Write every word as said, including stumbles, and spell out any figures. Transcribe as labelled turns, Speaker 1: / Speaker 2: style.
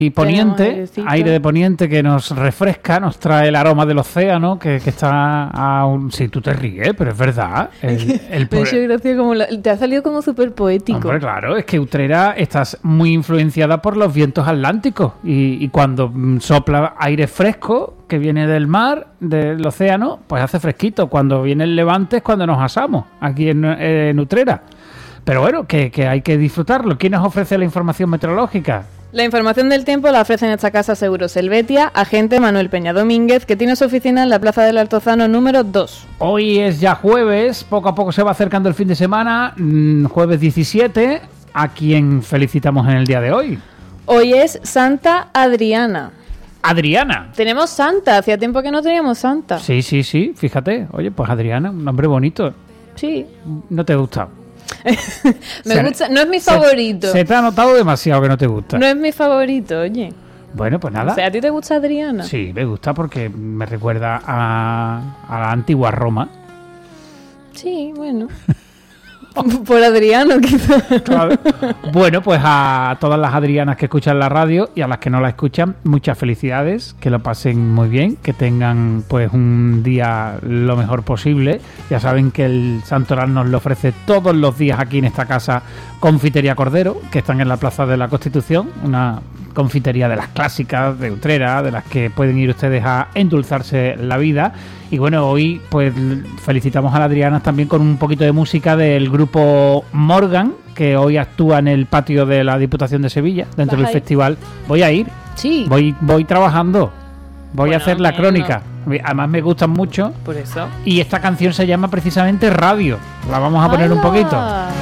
Speaker 1: Y poniente, aire de poniente que nos refresca, nos trae el aroma del océano, que, que está a un... Sí, tú te ríes, pero es verdad. El, el
Speaker 2: me ha hecho gracia como la... Te ha salido como súper poético.
Speaker 1: Hombre, claro, es que Utrera estás muy influenciada por los vientos atlánticos y, y cuando sopla aire fresco que viene del mar, del océano, pues hace fresquito. Cuando viene el levante es cuando nos asamos aquí en, en Utrera. Pero bueno, que, que hay que disfrutarlo. ¿Quién nos ofrece la información meteorológica?
Speaker 2: La información del tiempo la ofrece en esta casa Seguros Helvetia, agente Manuel Peña Domínguez, que tiene su oficina en la Plaza del Altozano número dos.
Speaker 1: Hoy es ya jueves, poco a poco se va acercando el fin de semana, jueves diecisiete, a quien felicitamos en el día de hoy.
Speaker 2: Hoy es Santa Adriana.
Speaker 1: Adriana.
Speaker 2: Tenemos Santa, hacía tiempo que no teníamos Santa.
Speaker 1: Sí, sí, sí, fíjate. Oye, pues Adriana, un nombre bonito.
Speaker 2: Sí.
Speaker 1: ¿No te gusta?
Speaker 2: Me
Speaker 1: se,
Speaker 2: gusta, no es mi favorito.
Speaker 1: Se, se te ha notado demasiado que no te gusta.
Speaker 2: No es mi favorito, oye.
Speaker 1: Bueno, pues nada.
Speaker 2: O sea, ¿a ti te gusta Adriana?
Speaker 1: Sí, me gusta porque me recuerda a, a la antigua Roma.
Speaker 2: Sí, bueno. Por Adriano, quizás.
Speaker 1: Claro. Bueno, pues a todas las Adrianas que escuchan la radio y a las que no la escuchan, muchas felicidades, que lo pasen muy bien, que tengan pues un día lo mejor posible. Ya saben que el Santoral nos lo ofrece todos los días aquí en esta casa, Confitería Cordero, que están en la Plaza de la Constitución, una confitería de las clásicas de Utrera, de las que pueden ir ustedes a endulzarse la vida. Y bueno, hoy pues felicitamos a la Adriana también con un poquito de música del grupo Morgan, que hoy actúa en el patio de la Diputación de Sevilla, dentro del festival. Voy a ir,
Speaker 2: sí.
Speaker 1: voy, voy trabajando, voy bueno, a hacer la crónica. No. Además me gustan mucho.
Speaker 2: Por eso.
Speaker 1: Y esta canción se llama precisamente Radio. La vamos a poner ¡Hala! Un poquito.